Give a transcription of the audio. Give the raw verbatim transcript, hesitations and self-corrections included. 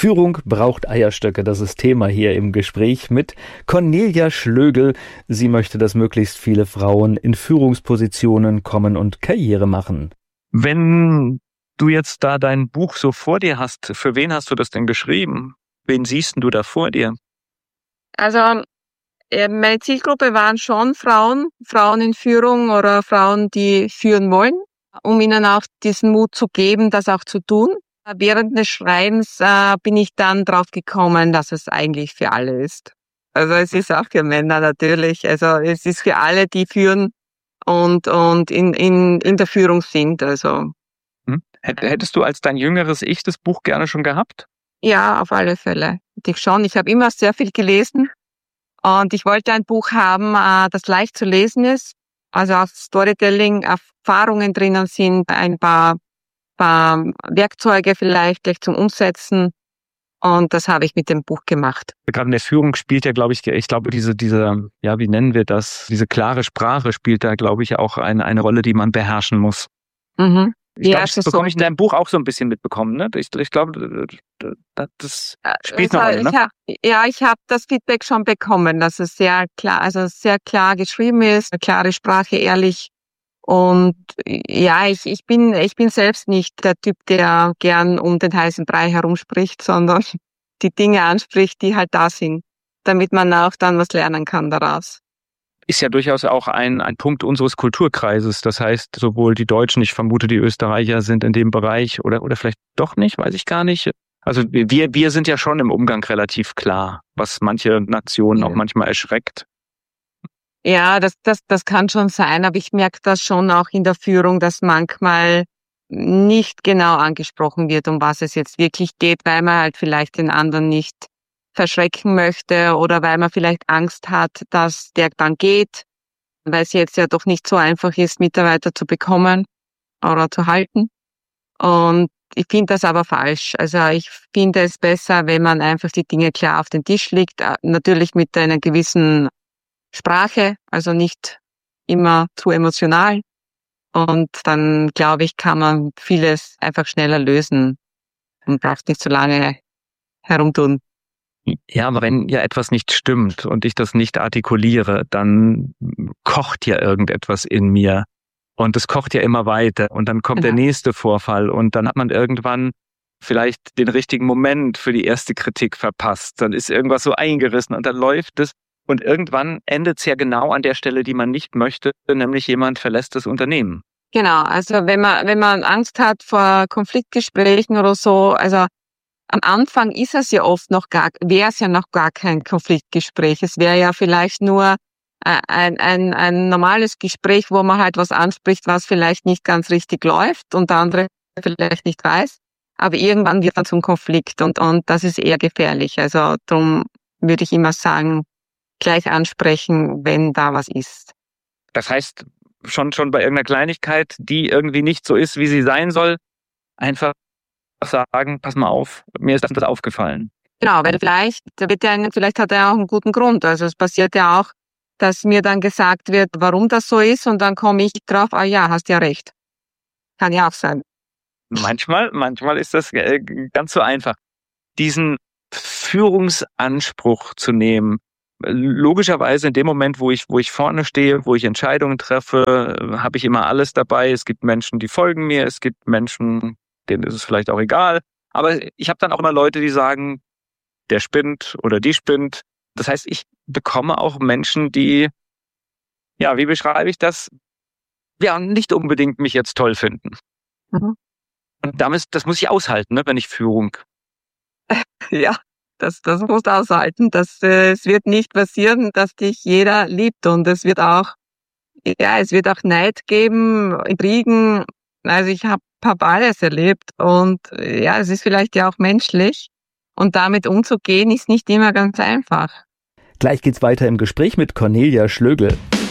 Führung braucht Eierstöcke, das ist Thema hier im Gespräch mit Cornelia Schlögl. Sie möchte, dass möglichst viele Frauen in Führungspositionen kommen und Karriere machen. Wenn du jetzt da dein Buch so vor dir hast, für wen hast du das denn geschrieben? Wen siehst du da vor dir? Also meine Zielgruppe waren schon Frauen, Frauen in Führung oder Frauen, die führen wollen, um ihnen auch diesen Mut zu geben, das auch zu tun. Während des Schreibens äh, bin ich dann drauf gekommen, dass es eigentlich für alle ist. Also es ist auch für Männer natürlich. Also es ist für alle, die führen und und in in in der Führung sind. Also hm? Hättest du als dein jüngeres Ich das Buch gerne schon gehabt? Ja, auf alle Fälle. Hätte ich schon. Ich habe immer sehr viel gelesen und ich wollte ein Buch haben, äh, das leicht zu lesen ist. Also auch Storytelling, Erfahrungen drinnen sind, ein paar paar Werkzeuge vielleicht gleich zum Umsetzen. Und das habe ich mit dem Buch gemacht. Gerade in der Führung spielt ja, glaube ich, ich glaube, diese, diese, ja, wie nennen wir das? Diese klare Sprache spielt da, glaube ich, auch eine, eine Rolle, die man beherrschen muss. Mhm. Ich ja, glaube, das bekomme so ich in deinem Buch auch so ein bisschen mitbekommen, ne? Ich, ich glaube, das spielt also, eine Rolle, ne? Ich hab, ja, ich habe das Feedback schon bekommen, dass es sehr klar, also sehr klar geschrieben ist, eine klare Sprache, ehrlich. Und ja, ich, ich bin, ich bin selbst nicht der Typ, der gern um den heißen Brei herumspricht, sondern die Dinge anspricht, die halt da sind, damit man auch dann was lernen kann daraus. Ist ja durchaus auch ein, ein Punkt unseres Kulturkreises. Das heißt, sowohl die Deutschen, ich vermute, die Österreicher sind in dem Bereich oder, oder vielleicht doch nicht, weiß ich gar nicht. Also wir, wir sind ja schon im Umgang relativ klar, was manche Nationen ja. auch manchmal erschreckt. Ja, das, das, das kann schon sein, aber ich merke das schon auch in der Führung, dass manchmal nicht genau angesprochen wird, um was es jetzt wirklich geht, weil man halt vielleicht den anderen nicht verschrecken möchte oder weil man vielleicht Angst hat, dass der dann geht, weil es jetzt ja doch nicht so einfach ist, Mitarbeiter zu bekommen oder zu halten. Und ich finde das aber falsch. Also ich finde es besser, wenn man einfach die Dinge klar auf den Tisch legt, natürlich mit einer gewissen Sprache, also nicht immer zu emotional. Und dann, glaube ich, kann man vieles einfach schneller lösen und braucht nicht so lange herumtun. Ja, aber wenn ja etwas nicht stimmt und ich das nicht artikuliere, dann kocht ja irgendetwas in mir. Und es kocht ja immer weiter. Und dann kommt genau. der nächste Vorfall. Und dann hat man irgendwann vielleicht den richtigen Moment für die erste Kritik verpasst. Dann ist irgendwas so eingerissen und dann läuft es. Und irgendwann endet es ja genau an der Stelle, die man nicht möchte, nämlich jemand verlässt das Unternehmen. Genau, also wenn man wenn man Angst hat vor Konfliktgesprächen oder so, also am Anfang ist es ja oft noch gar, wäre es ja noch gar kein Konfliktgespräch. Es wäre ja vielleicht nur ein, ein, ein normales Gespräch, wo man halt was anspricht, was vielleicht nicht ganz richtig läuft und der andere vielleicht nicht weiß. Aber irgendwann wird dann zum Konflikt und, und das ist eher gefährlich. Also darum würde ich immer sagen, gleich ansprechen, wenn da was ist. Das heißt, schon schon bei irgendeiner Kleinigkeit, die irgendwie nicht so ist, wie sie sein soll, einfach sagen, pass mal auf, mir ist das, das aufgefallen. Genau, weil vielleicht, wird ja, vielleicht hat er auch einen guten Grund. Also es passiert ja auch, dass mir dann gesagt wird, warum das so ist und dann komme ich drauf, ah ja, hast ja recht. Kann ja auch sein. Manchmal, manchmal ist das ganz so einfach. Diesen Führungsanspruch zu nehmen, logischerweise in dem Moment, wo ich, wo ich vorne stehe, wo ich Entscheidungen treffe, habe ich immer alles dabei. Es gibt Menschen, die folgen mir, es gibt Menschen, denen ist es vielleicht auch egal. Aber ich habe dann auch immer Leute, die sagen, der spinnt oder die spinnt. Das heißt, ich bekomme auch Menschen, die, ja, wie beschreibe ich das? Ja, nicht unbedingt mich jetzt toll finden. Mhm. Und damit, das muss ich aushalten, ne, wenn ich Führung. Ja. Das, das musst du aushalten. Das, äh, es wird nicht passieren, dass dich jeder liebt und es wird auch, ja, es wird auch Neid geben, Intrigen. Also ich habe hab alles erlebt und ja, es ist vielleicht ja auch menschlich und damit umzugehen ist nicht immer ganz einfach. Gleich geht's weiter im Gespräch mit Cornelia Schlögl.